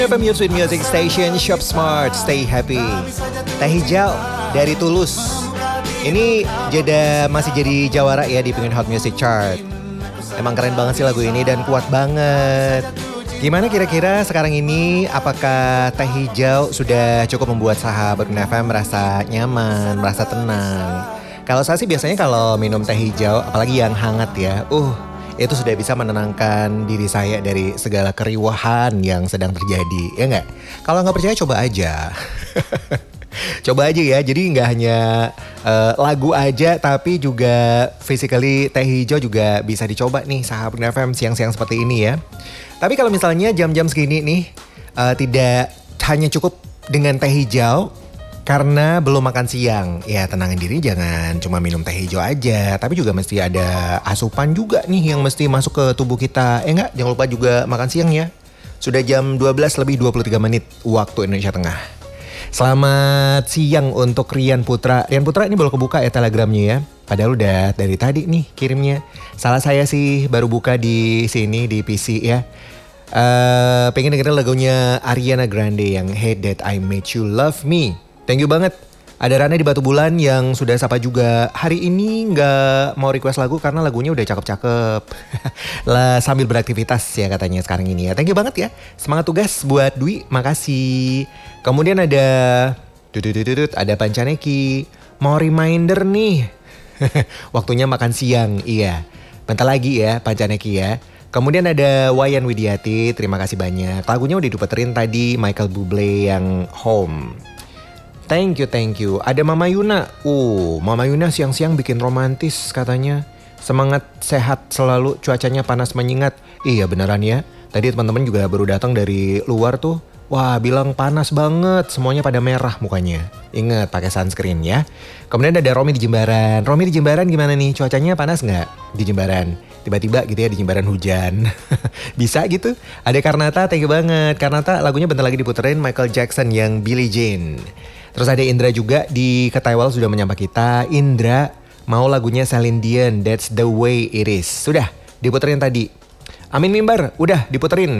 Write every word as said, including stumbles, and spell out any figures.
F M Your Sweet Music Station, Shop Smart, Stay Happy. Teh hijau dari Tulus. Ini jeda masih jadi jawara ya di Pengen Hot Music Chart. Emang keren banget sih lagu ini dan kuat banget. Gimana kira-kira sekarang ini, apakah teh hijau sudah cukup membuat sahabat Pengen F M merasa nyaman, merasa tenang? Kalau saya sih biasanya kalau minum teh hijau, apalagi yang hangat ya, uh itu sudah bisa menenangkan diri saya dari segala keriuhan yang sedang terjadi, ya nggak? Kalau nggak percaya coba aja. Coba aja ya, jadi nggak hanya uh, lagu aja, tapi juga physically teh hijau juga bisa dicoba nih sahabat F M siang-siang seperti ini ya. Tapi kalau misalnya jam-jam segini nih, uh, tidak hanya cukup dengan teh hijau, karena belum makan siang, ya tenangin diri, jangan cuma minum teh hijau aja, tapi juga mesti ada asupan juga nih yang mesti masuk ke tubuh kita. Eh enggak, jangan lupa juga makan siang ya. Sudah jam dua belas lebih dua puluh tiga menit waktu Indonesia Tengah. Selamat siang untuk Rian Putra. Rian Putra ini belum kebuka ya telegramnya ya. Padahal udah dari tadi nih kirimnya. Salah saya sih baru buka di sini di P C ya. Uh, pengen dengerin lagunya Ariana Grande yang Hey That I Made You Love Me. Thank you banget. Ada Rana di Batu Bulan yang sudah sapa juga. Hari ini gak mau request lagu karena lagunya udah cakep-cakep. Lah sambil beraktivitas ya katanya sekarang ini ya. Thank you banget ya. Semangat tugas buat Dwi, makasih. Kemudian ada dududududud, ada Pancaneki. Mau reminder nih. Waktunya makan siang, iya. Bentar lagi ya Pancaneki ya. Kemudian ada Wayan Widiati, terima kasih banyak. Lagunya udah diputerin tadi Michael Bublé yang Home. Thank you, thank you. Ada Mama Yuna. Uh, Mama Yuna siang-siang bikin romantis katanya. Semangat, sehat selalu, cuacanya panas menyengat. Iya beneran ya. Tadi teman-teman juga baru datang dari luar tuh. Wah, bilang panas banget. Semuanya pada merah mukanya. Ingat pakai sunscreen ya. Kemudian ada Romi di Jembaran. Romi di Jembaran gimana nih? Cuacanya panas nggak di Jembaran? Tiba-tiba gitu ya di Jembaran hujan. Bisa gitu. Ada Karnata, thank you banget. Karnata lagunya bentar lagi diputerin Michael Jackson yang Billie Jean. Terus ada Indra juga di Ketaiwal sudah menyapa kita. Indra mau lagunya Celine Dion, That's the Way It Is. Sudah diputerin tadi. Amin Mimbar, udah diputerin.